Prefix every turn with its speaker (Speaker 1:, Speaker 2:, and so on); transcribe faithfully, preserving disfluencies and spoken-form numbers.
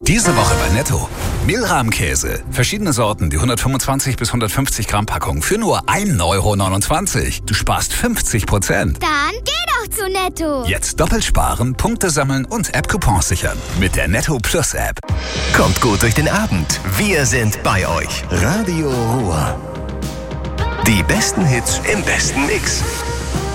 Speaker 1: Diese Woche bei Netto. Mehlrahmkäse. Verschiedene Sorten, die hundertfünfundzwanzig bis hundertfünfzig Gramm Packung für nur ein Euro neunundzwanzig. Du sparst fünfzig Prozent.
Speaker 2: Dann geh doch zu Netto.
Speaker 1: Jetzt doppelt sparen, Punkte sammeln und App-Coupons sichern. Mit der Netto Plus App.
Speaker 3: Kommt gut durch den Abend. Wir sind bei euch. Radio Ruhr. Die besten Hits im besten Mix.